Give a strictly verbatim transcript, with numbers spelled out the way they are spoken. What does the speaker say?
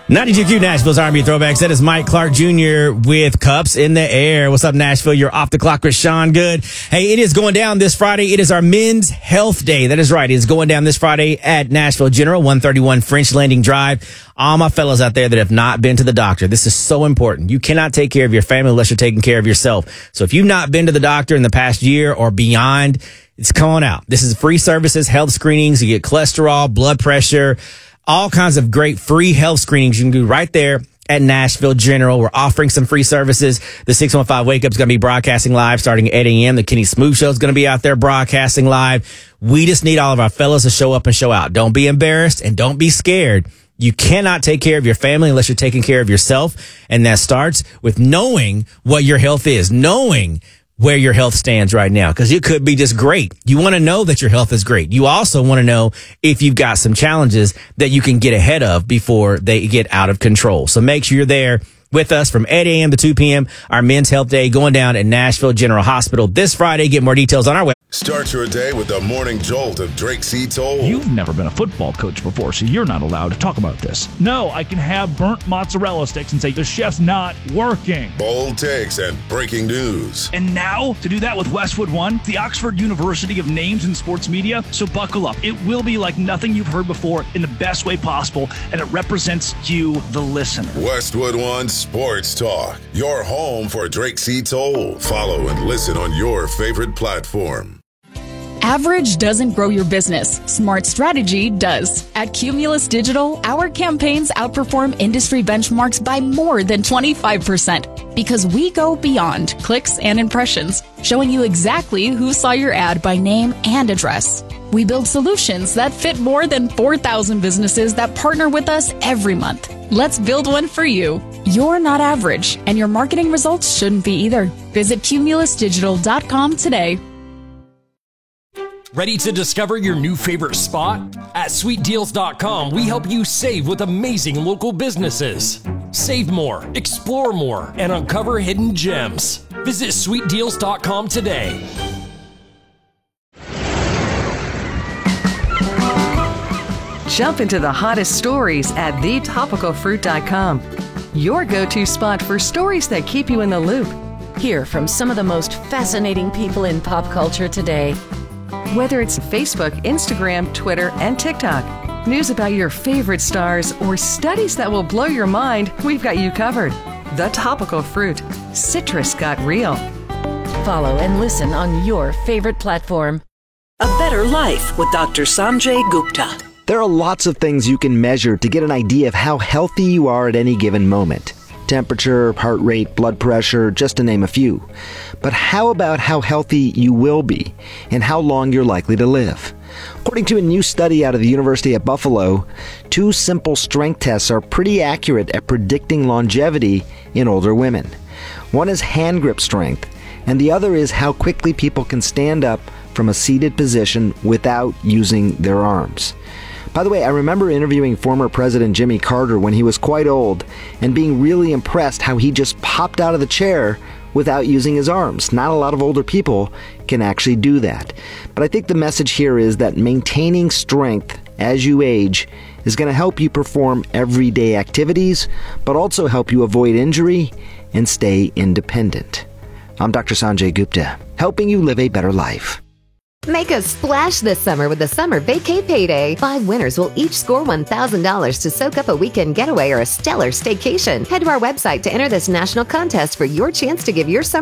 ninety-two Q Nashville's R and B Throwbacks. That is Mike Clark Junior with Cups in the Air. What's up, Nashville? You're off the clock with Sean Good. Hey, it is going down this Friday. It is our Men's Health Day. That is right. It is going down this Friday at Nashville General, one thirty-one French Landing Drive. All my fellows out there that have not been to the doctor, this is so important. You cannot take care of your family unless you're taking care of yourself. So if you've not been to the doctor in the past year or beyond, it's calling out. This is free services, health screenings. You get cholesterol, blood pressure, all kinds of great free health screenings you can do right there at Nashville General. We're offering some free services. The six one five Wake Up is going to be broadcasting live starting at eight a.m. The Kenny Smooth Show is going to be out there broadcasting live. We just need all of our fellows to show up and show out. Don't be embarrassed and don't be scared. You cannot take care of your family unless you're taking care of yourself. And that starts with knowing what your health is, knowing where your health stands right now, because it could be just great. You want to know that your health is great. You also want to know if you've got some challenges that you can get ahead of before they get out of control. So make sure you're there with us from eight a.m. to two p.m. Our Men's Health Day going down at Nashville General Hospital this Friday. Get more details on our website. Start your day with the morning jolt of Drake C. Toll. You've never been a football coach before, so you're not allowed to talk about this. No, I can have burnt mozzarella sticks and say the chef's not working. Bold takes and breaking news. And now, to do that with Westwood One, the Oxford University of Names in Sports Media. So buckle up. It will be like nothing you've heard before in the best way possible, and it represents you, the listener. Westwood One Sports Talk, your home for Drake C. Toll. Follow and listen on your favorite platform. Average doesn't grow your business. Smart strategy does. At Cumulus Digital, our campaigns outperform industry benchmarks by more than twenty-five percent because we go beyond clicks and impressions, showing you exactly who saw your ad by name and address. We build solutions that fit more than four thousand businesses that partner with us every month. Let's build one for you. You're not average, and your marketing results shouldn't be either. Visit cumulus digital dot com today. Ready to discover your new favorite spot? At sweet deals dot com, we help you save with amazing local businesses. Save more, explore more, and uncover hidden gems. Visit sweet deals dot com today. Jump into the hottest stories at the topical fruit dot com. Your go-to spot for stories that keep you in the loop. Hear from some of the most fascinating people in pop culture today. Whether it's Facebook, Instagram, Twitter, and TikTok, news about your favorite stars, or studies that will blow your mind, we've got you covered. The Topical Fruit. Citrus got real. Follow and listen on your favorite platform. A Better Life with Doctor Sanjay Gupta. There are lots of things you can measure to get an idea of how healthy you are at any given moment. Temperature, heart rate, blood pressure, just to name a few. But how about how healthy you will be and how long you're likely to live? According to a new study out of the University at Buffalo, two simple strength tests are pretty accurate at predicting longevity in older women. One is hand grip strength, and the other is how quickly people can stand up from a seated position without using their arms. By the way, I remember interviewing former President Jimmy Carter when he was quite old and being really impressed how he just popped out of the chair without using his arms. Not a lot of older people can actually do that. But I think the message here is that maintaining strength as you age is going to help you perform everyday activities, but also help you avoid injury and stay independent. I'm Doctor Sanjay Gupta, helping you live a better life. Make a splash this summer with the Summer Vacay Payday. Five winners will each score one thousand dollars to soak up a weekend getaway or a stellar staycation. Head to our website to enter this national contest for your chance to give your summer